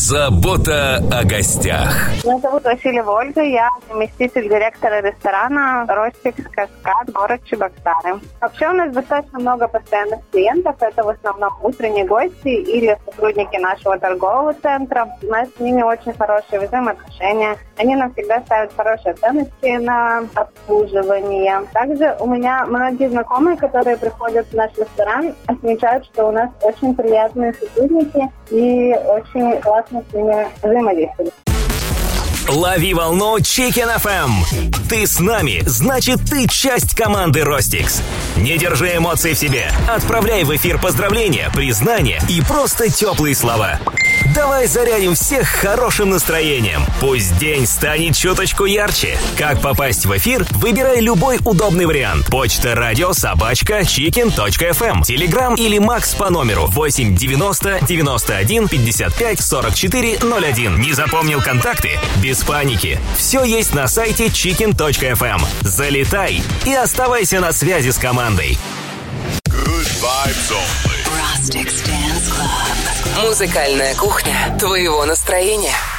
Забота о гостях. Меня зовут Васильева Ольга, я заместитель директора ресторана «Ростикс Каскад», город Чебоксары. Вообще у нас достаточно много постоянных клиентов, это в основном утренние гости или сотрудники нашего торгового центра. У нас с ними очень хорошие взаимоотношения. Они нам всегда ставят хорошие ценности на обслуживание. Также у меня многие знакомые, которые приходят в наш ресторан, отмечают, что у нас очень приятные сотрудники и очень классно с ними взаимодействуют. Лови волну Chicken FM. Ты с нами, значит, ты часть команды Ростикс. Не держи эмоций в себе. Отправляй в эфир поздравления, признания и просто теплые слова. Давай зарядим всех хорошим настроением. Пусть день станет чуточку ярче. Как попасть в эфир? Выбирай любой удобный вариант. Почта radio@chicken.fm. Телеграм или Макс по номеру 8 90 91 55 44 01. Не запомнил контакты? Без паники. Все есть на сайте chicken.fm. Залетай и оставайся на связи с командой. Good vibes only. Rostix Dance Club. Музыкальная кухня твоего настроения.